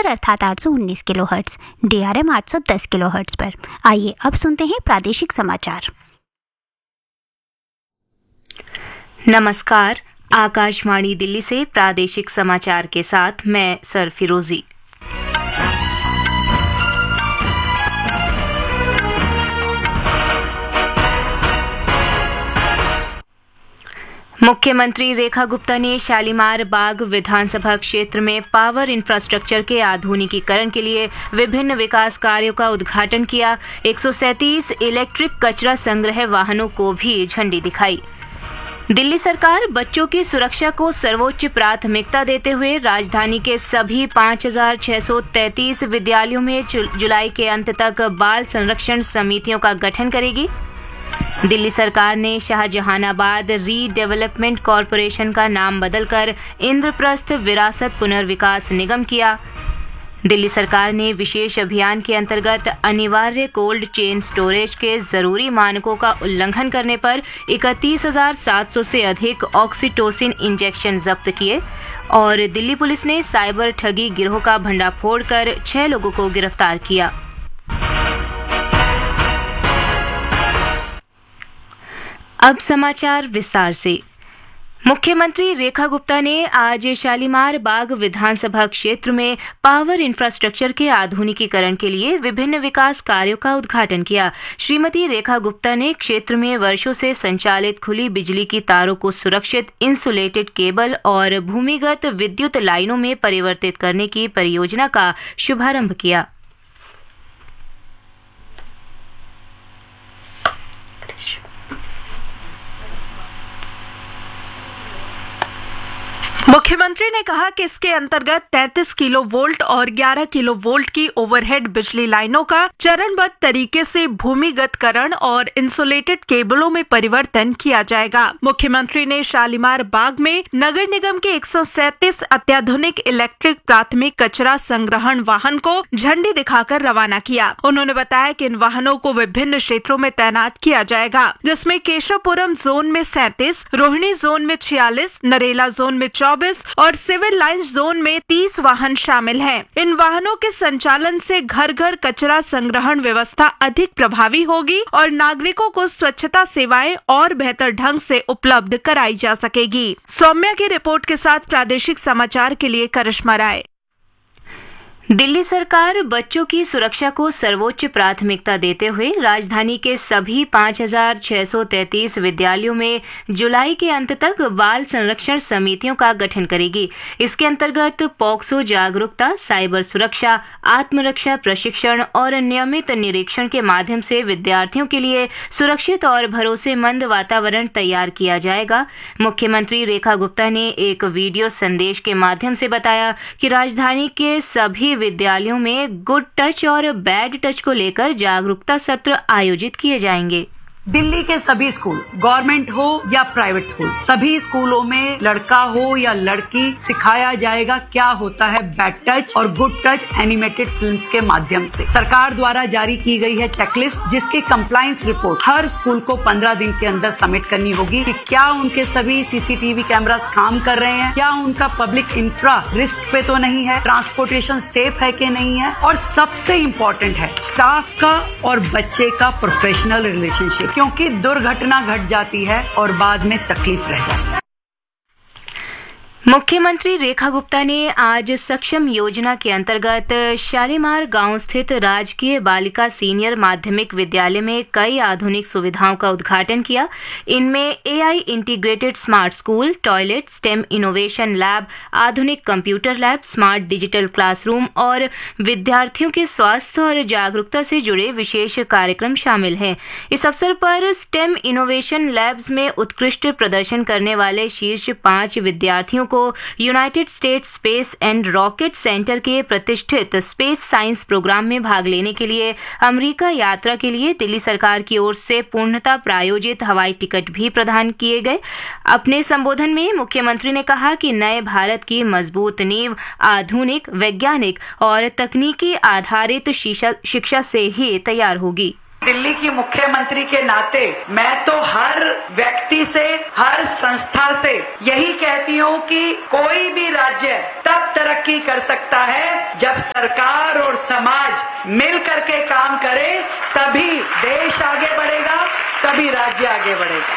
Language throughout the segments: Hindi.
पर अर्थात 819 किलोहर्ट्ज, DRM 810 किलोहर्ट्ज पर। आइए अब सुनते हैं प्रादेशिक समाचार। नमस्कार, आकाशवाणी दिल्ली से प्रादेशिक समाचार के साथ मैं सर फिरोजी। मुख्यमंत्री रेखा गुप्ता ने शालीमार बाग विधानसभा क्षेत्र में पावर इंफ्रास्ट्रक्चर के आधुनिकीकरण के लिए विभिन्न विकास कार्यों का उद्घाटन किया। 137 इलेक्ट्रिक कचरा संग्रह वाहनों को भी झंडी दिखाई। दिल्ली सरकार बच्चों की सुरक्षा को सर्वोच्च प्राथमिकता देते हुए राजधानी के सभी 5,633 विद्यालयों में जुलाई के अंत तक बाल संरक्षण समितियों का गठन करेगी। दिल्ली सरकार ने शाहजहानाबाद रीडेवलपमेंट कॉरपोरेशन का नाम बदलकर इंद्रप्रस्थ विरासत पुनर्विकास निगम किया। दिल्ली सरकार ने विशेष अभियान के अंतर्गत अनिवार्य कोल्ड चेन स्टोरेज के जरूरी मानकों का उल्लंघन करने पर 31,700 से अधिक ऑक्सीटोसिन इंजेक्शन जब्त किए। और दिल्ली पुलिस ने साइबर ठगी गिरोह का भंडाफोड़ कर 6 लोगों को गिरफ्तार किया। अब समाचार विस्तार से। मुख्यमंत्री रेखा गुप्ता ने आज शालीमार बाग विधानसभा क्षेत्र में पावर इंफ्रास्ट्रक्चर के आधुनिकीकरण के लिए विभिन्न विकास कार्यों का उद्घाटन किया। श्रीमती रेखा गुप्ता ने क्षेत्र में वर्षों से संचालित खुली बिजली की तारों को सुरक्षित इंसुलेटेड केबल और भूमिगत विद्युत लाइनों में परिवर्तित करने की परियोजना का शुभारंभ किया। मुख्यमंत्री ने कहा कि इसके अंतर्गत 33 किलो वोल्ट और 11 किलो वोल्ट की ओवरहेड बिजली लाइनों का चरणबद्ध तरीके से भूमिगतकरण और इंसुलेटेड केबलों में परिवर्तन किया जाएगा। मुख्यमंत्री ने शालीमार बाग में नगर निगम के 137 अत्याधुनिक इलेक्ट्रिक प्राथमिक कचरा संग्रहण वाहन को झंडी दिखाकर रवाना किया। उन्होंने बताया कि इन वाहनों को विभिन्न क्षेत्रों में तैनात किया जाएगा, जिसमें केशवपुरम जोन में 37, रोहिणी जोन में 46, नरेला जोन में 24 और सिविल लाइंस जोन में 30 वाहन शामिल हैं। इन वाहनों के संचालन से घर घर कचरा संग्रहण व्यवस्था अधिक प्रभावी होगी और नागरिकों को स्वच्छता सेवाएं और बेहतर ढंग से उपलब्ध कराई जा सकेगी। सौम्या की रिपोर्ट के साथ प्रादेशिक समाचार के लिए करिश्मा राय। दिल्ली सरकार बच्चों की सुरक्षा को सर्वोच्च प्राथमिकता देते हुए राजधानी के सभी 5,633 विद्यालयों में जुलाई के अंत तक बाल संरक्षण समितियों का गठन करेगी। इसके अंतर्गत पॉक्सो जागरूकता, साइबर सुरक्षा, आत्मरक्षा प्रशिक्षण और नियमित निरीक्षण के माध्यम से विद्यार्थियों के लिए सुरक्षित और भरोसेमंद वातावरण तैयार किया जाएगा। मुख्यमंत्री रेखा गुप्ता ने एक वीडियो संदेश के माध्यम से बताया कि राजधानी के सभी विद्यालयों में गुड टच और बैड टच को लेकर जागरूकता सत्र आयोजित किए जाएंगे। दिल्ली के सभी स्कूल, गवर्नमेंट हो या प्राइवेट स्कूल, सभी स्कूलों में लड़का हो या लड़की सिखाया जाएगा क्या होता है बैड टच और गुड टच एनिमेटेड फिल्म्स के माध्यम से। सरकार द्वारा जारी की गई है चेकलिस्ट, जिसकी कंप्लायंस रिपोर्ट हर स्कूल को 15 दिन के अंदर सबमिट करनी होगी कि क्या उनके सभी सीसीटीवी कैमरास काम कर रहे हैं, क्या उनका पब्लिक इंफ्रा रिस्क पे तो नहीं है, ट्रांसपोर्टेशन सेफ है कि नहीं है, और सबसे इम्पोर्टेंट है स्टाफ का और बच्चे का प्रोफेशनल रिलेशनशिप, क्योंकि दुर्घटना घट जाती है और बाद में तकलीफ रह जाती है। मुख्यमंत्री रेखा गुप्ता ने आज सक्षम योजना के अंतर्गत शालीमार गांव स्थित राजकीय बालिका सीनियर माध्यमिक विद्यालय में कई आधुनिक सुविधाओं का उद्घाटन किया। इनमें AI integrated smart school, toilet, stem innovation lab, आधुनिक computer lab, smart digital classroom और विद्यार्थियों के स्वास्थ्य और जागरूकता से जुड़े विशेष कार्यक्रम शामिल हैं। इस अवसर पर स्टेम इनोवेशन लैब्स में उत्कृष्ट प्रदर्शन करने वाले शीर्ष 5 विद्यार्थियों को United states space and rocket centre के प्रतिष्ठित स्पेस साइंस प्रोग्राम में भाग लेने के लिए अमेरिका यात्रा के लिए दिल्ली सरकार की ओर से पूर्णतः प्रायोजित हवाई टिकट भी प्रदान किए गए। अपने संबोधन में मुख्यमंत्री ने कहा कि नए भारत की मजबूत नींव आधुनिक, वैज्ञानिक और तकनीकी आधारित शिक्षा से ही तैयार होगी। दिल्ली की मुख्यमंत्री के नाते मैं तो हर व्यक्ति से, हर संस्था से यही कहती हूँ कि कोई भी राज्य तब तरक्की कर सकता है जब सरकार और समाज मिल करके काम करे, तभी देश आगे बढ़ेगा, तभी राज्य आगे बढ़ेगा।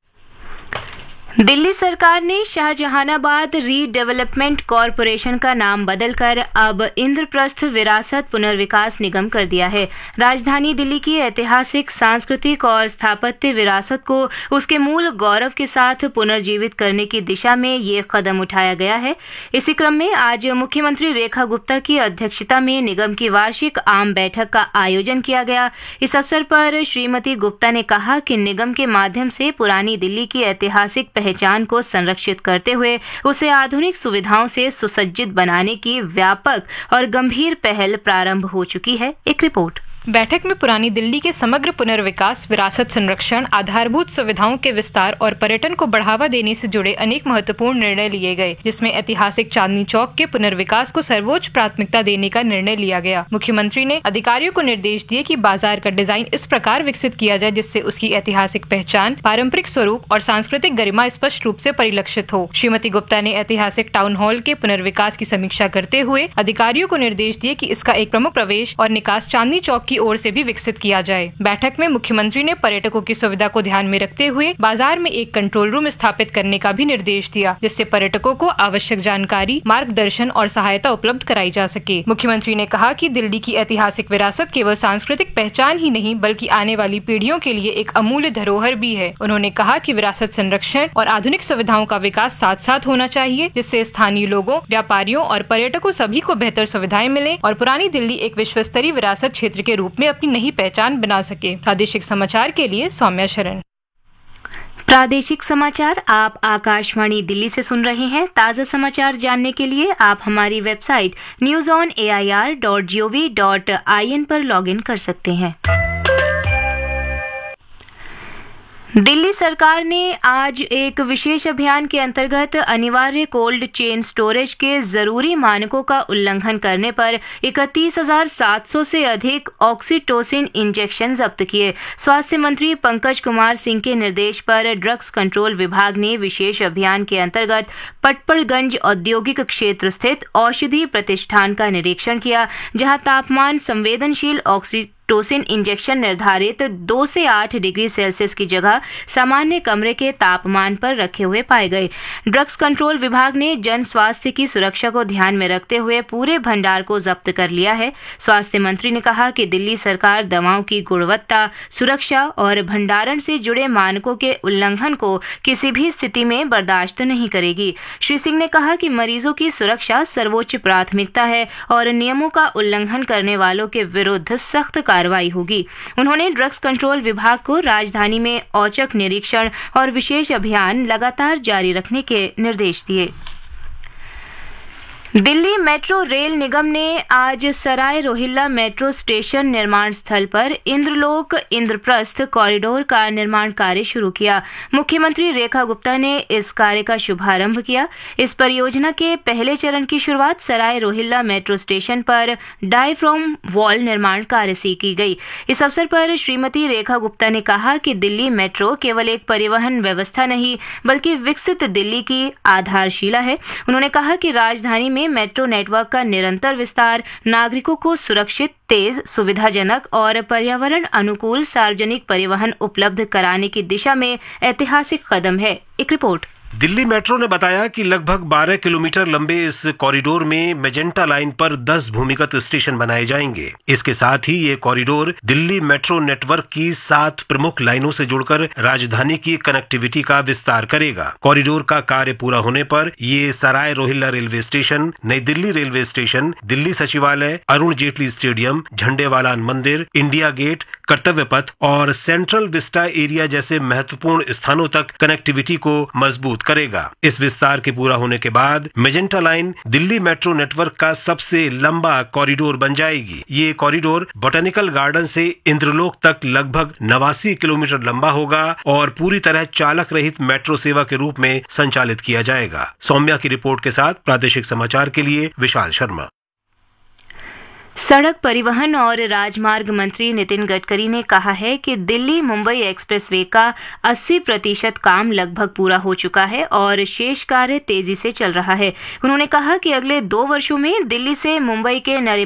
दिल्ली सरकार ने शाहजहानाबाद रीडेवलपमेंट कॉरपोरेशन का नाम बदलकर अब इंद्रप्रस्थ विरासत पुनर्विकास निगम कर दिया है। राजधानी दिल्ली की ऐतिहासिक, सांस्कृतिक और स्थापत्य विरासत को उसके मूल गौरव के साथ पुनर्जीवित करने की दिशा में ये कदम उठाया गया है। इसी क्रम में आज मुख्यमंत्री रेखा गुप्ता की अध्यक्षता में निगम की वार्षिक आम बैठक का आयोजन किया गया। इस अवसर पर श्रीमती गुप्ता ने कहा कि निगम के माध्यम से पुरानी दिल्ली की ऐतिहासिक पहचान को संरक्षित करते हुए उसे आधुनिक सुविधाओं से सुसज्जित बनाने की व्यापक और गंभीर पहल प्रारंभ हो चुकी है। एक रिपोर्ट। बैठक में पुरानी दिल्ली के समग्र पुनर्विकास, विरासत संरक्षण, आधारभूत सुविधाओं के विस्तार और पर्यटन को बढ़ावा देने से जुड़े अनेक महत्वपूर्ण निर्णय लिए गए, जिसमें ऐतिहासिक चांदनी चौक के पुनर्विकास को सर्वोच्च प्राथमिकता देने का निर्णय लिया गया। मुख्यमंत्री ने अधिकारियों को निर्देश दिए कि बाजार का डिजाइन इस प्रकार विकसित किया जाए जिससे उसकी ऐतिहासिक पहचान, पारंपरिक स्वरूप और सांस्कृतिक गरिमा स्पष्ट रूप से परिलक्षित हो। श्रीमती गुप्ता ने ऐतिहासिक टाउन हॉल के पुनर्विकास की समीक्षा करते हुए अधिकारियों को निर्देश दिए कि इसका एक प्रमुख प्रवेश और निकास चांदनी चौक की ओर से भी विकसित किया जाए। बैठक में मुख्यमंत्री ने पर्यटकों की सुविधा को ध्यान में रखते हुए बाजार में एक कंट्रोल रूम स्थापित करने का भी निर्देश दिया, जिससे पर्यटकों को आवश्यक जानकारी, मार्गदर्शन और सहायता उपलब्ध कराई जा सके। मुख्यमंत्री ने कहा कि दिल्ली की ऐतिहासिक विरासत केवल सांस्कृतिक पहचान ही नहीं बल्कि आने वाली पीढ़ियों के लिए एक अमूल्य धरोहर भी है। उन्होंने कहा कि विरासत संरक्षण और आधुनिक सुविधाओं का विकास साथ साथ होना चाहिए, जिससे स्थानीय लोगों, व्यापारियों और पर्यटकों सभी को बेहतर सुविधाएं मिले और पुरानी दिल्ली एक विश्व स्तरीय विरासत क्षेत्र के रूप में अपनी नई पहचान बना सके। प्रादेशिक समाचार के लिए सौम्या शरण। प्रादेशिक समाचार आप आकाशवाणी दिल्ली से सुन रहे हैं। ताज़ा समाचार जानने के लिए आप हमारी वेबसाइट newsonair.gov.in पर लॉगिन कर सकते हैं। दिल्ली सरकार ने आज एक विशेष अभियान के अंतर्गत अनिवार्य कोल्ड चेन स्टोरेज के जरूरी मानकों का उल्लंघन करने पर 31,700 से अधिक ऑक्सीटोसिन इंजेक्शन जब्त किए। स्वास्थ्य मंत्री पंकज कुमार सिंह के निर्देश पर ड्रग्स कंट्रोल विभाग ने विशेष अभियान के अंतर्गत पटपड़गंज औद्योगिक क्षेत्र स्थित औषधि प्रतिष्ठान का निरीक्षण किया, जहां तापमान संवेदनशील ऑक्सीटोसिन इंजेक्शन निर्धारित 2 से 8 डिग्री सेल्सियस की जगह सामान्य कमरे के तापमान पर रखे हुए पाए गए। ड्रग्स कंट्रोल विभाग ने जन स्वास्थ्य की सुरक्षा को ध्यान में रखते हुए पूरे भंडार को जब्त कर लिया है। स्वास्थ्य मंत्री ने कहा कि दिल्ली सरकार दवाओं की गुणवत्ता, सुरक्षा और भंडारण से जुड़े मानकों के उल्लंघन को किसी भी स्थिति में बर्दाश्त नहीं करेगी। श्री सिंह ने कहा कि मरीजों की सुरक्षा सर्वोच्च प्राथमिकता है और नियमों का उल्लंघन करने वालों के विरुद्ध सख्त कार्रवाई होगी। उन्होंने ड्रग्स कंट्रोल विभाग को राजधानी में औचक निरीक्षण और विशेष अभियान लगातार जारी रखने के निर्देश दिए। दिल्ली मेट्रो रेल निगम ने आज सराय रोहिल्ला मेट्रो स्टेशन निर्माण स्थल पर इंद्रलोक इंद्रप्रस्थ कॉरिडोर का निर्माण कार्य शुरू किया। मुख्यमंत्री रेखा गुप्ता ने इस कार्य का शुभारंभ किया। इस परियोजना के पहले चरण की शुरुआत सराय रोहिल्ला मेट्रो स्टेशन पर डायफ्राम वॉल निर्माण कार्य से की गई। इस अवसर पर श्रीमती रेखा गुप्ता ने कहा कि दिल्ली मेट्रो केवल एक परिवहन व्यवस्था नहीं बल्कि विकसित दिल्ली की आधारशिला है। उन्होंने कहा कि राजधानी में मेट्रो नेटवर्क का निरंतर विस्तार नागरिकों को सुरक्षित, तेज, सुविधाजनक और पर्यावरण अनुकूल सार्वजनिक परिवहन उपलब्ध कराने की दिशा में ऐतिहासिक कदम है। एक रिपोर्ट। दिल्ली मेट्रो ने बताया कि लगभग 12 किलोमीटर लंबे इस कॉरिडोर में मेजेंटा लाइन पर 10 भूमिगत स्टेशन बनाए जाएंगे। इसके साथ ही ये कॉरिडोर दिल्ली मेट्रो नेटवर्क की 7 प्रमुख लाइनों से जुड़कर राजधानी की कनेक्टिविटी का विस्तार करेगा। कॉरिडोर का कार्य पूरा होने पर ये सराय रोहिल्ला रेलवे स्टेशन, नई दिल्ली रेलवे स्टेशन, दिल्ली सचिवालय, अरुण जेटली स्टेडियम, झंडेवालान मंदिर, इंडिया गेट, कर्तव्य पथ और सेंट्रल विस्टा एरिया जैसे महत्वपूर्ण स्थानों तक कनेक्टिविटी को मजबूत करेगा। इस विस्तार के पूरा होने के बाद magenta line Delhi metro network का सबसे लंबा कॉरिडोर बन जाएगी। ये कॉरिडोर बोटेनिकल गार्डन से इंद्रलोक तक लगभग 89 किलोमीटर लंबा होगा और पूरी तरह चालक रहित मेट्रो सेवा के रूप में संचालित किया जाएगा। सौम्या की रिपोर्ट के साथ प्रादेशिक समाचार के लिए विशाल शर्मा। सड़क परिवहन और राजमार्ग मंत्री नितिन गडकरी ने कहा है कि दिल्ली मुंबई एक्सप्रेसवे का 80% काम लगभग पूरा हो चुका है और शेष कार्य तेजी से चल रहा है। उन्होंने कहा कि अगले 2 वर्षों में दिल्ली से मुंबई के